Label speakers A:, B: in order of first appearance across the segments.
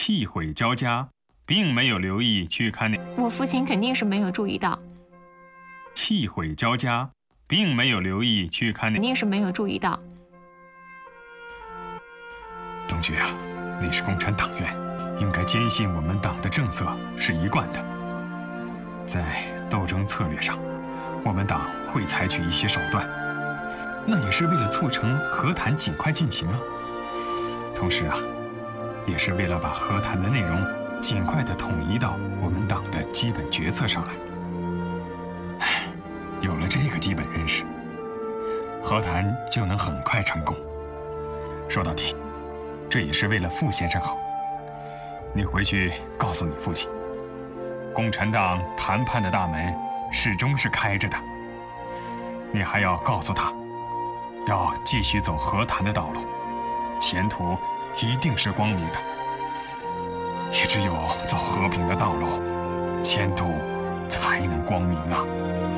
A: 气毁交加，并没有留意去看那。
B: 我父亲肯定是没有注意到。
A: 气毁交加，并没有留意去看那。
B: 肯定是没有注意到。
A: 董局啊，你是共产党员，应该坚信我们党的政策是一贯的。在斗争策略上，我们党会采取一些手段，那也是为了促成和谈尽快进行啊。同时啊，也是为了把和谈的内容尽快地统一到我们党的基本决策上来。有了这个基本认识，和谈就能很快成功。说到底，这也是为了傅先生好。你回去告诉你父亲，共产党谈判的大门始终是开着的。你还要告诉他，要继续走和谈的道路，前途一定是光明的。也只有走和平的道路，前途才能光明啊。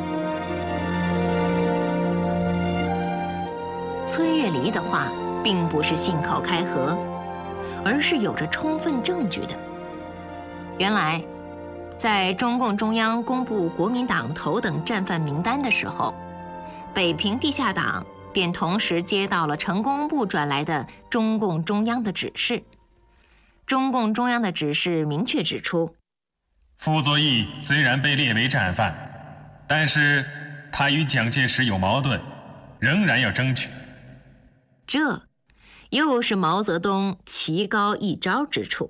C: 崔月离的话并不是信口开河，而是有着充分证据的。原来，在中共中央公布国民党头等战犯名单的时候，北平地下党便同时接到了成工部转来的中共中央的指示。中共中央的指示明确指出，
A: 傅作义虽然被列为战犯，但是他与蒋介石有矛盾，仍然要争取。
C: 这又是毛泽东棋高一招之处。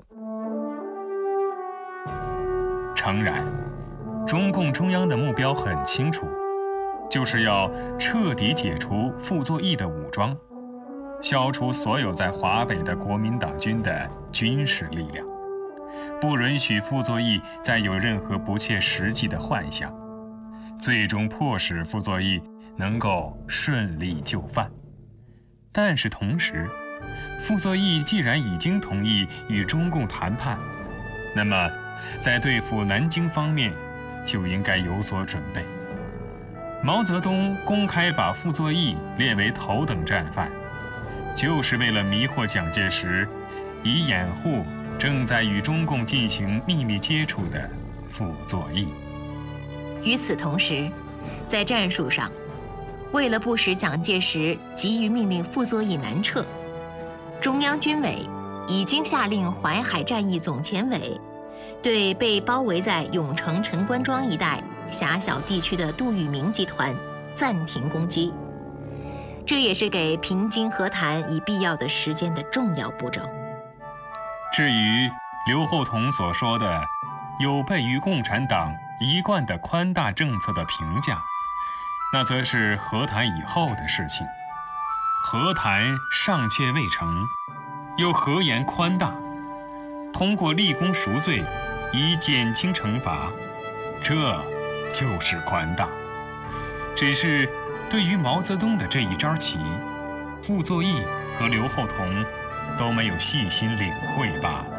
A: 诚然，中共中央的目标很清楚，就是要彻底解除傅作义的武装，消除所有在华北的国民党军的军事力量，不允许傅作义再有任何不切实际的幻想，最终迫使傅作义能够顺利就范。但是同时，傅作义既然已经同意与中共谈判，那么在对付南京方面就应该有所准备。毛泽东公开把傅作义列为头等战犯，就是为了迷惑蒋介石，以掩护正在与中共进行秘密接触的傅作义。
C: 与此同时，在战术上，为了不使蒋介石急于命令傅作义南撤，中央军委已经下令淮海战役总前委对被包围在永城陈官庄一带狭小地区的杜聿明集团暂停攻击。这也是给平津和谈以必要的时间的重要步骤。
A: 至于刘厚同所说的有悖于共产党一贯的宽大政策的评价，那则是和谈以后的事情。和谈尚且未成，又何言宽大？通过立功赎罪，以减轻惩罚，这就是宽大。只是对于毛泽东的这一招棋，傅作义和刘厚同都没有细心领会罢了。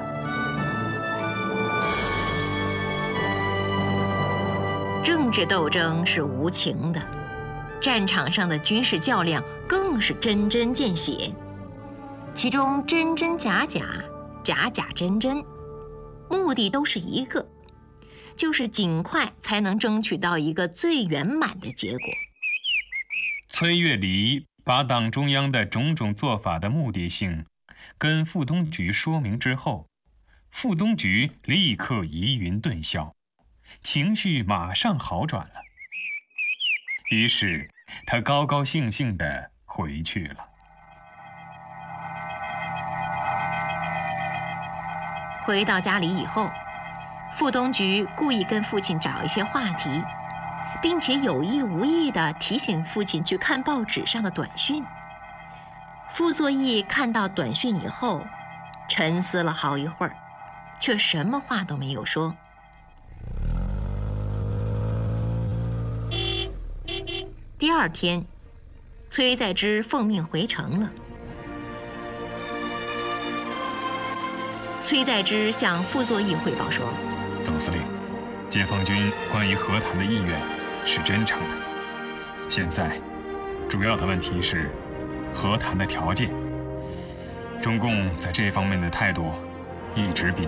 C: 政治斗争是无情的，战场上的军事较量更是针针见血，其中真真假假，假假真真，目的都是一个，就是尽快才能争取到一个最圆满的结果。
A: 崔月离把党中央的种种做法的目的性跟副东局说明之后，副东局立刻疑云顿消，情绪马上好转了。于是他高高兴兴地回去了。
C: 回到家里以后，副东局故意跟父亲找一些话题，并且有意无意地提醒父亲去看报纸上的短讯。傅作义看到短讯以后，沉思了好一会儿，却什么话都没有说。第二天，崔在之奉命回城了。崔在之向傅作义汇报说：“
A: 总司令，解放军关于和谈的意愿是真诚的，现在主要的问题是和谈的条件。中共在这方面的态度一直比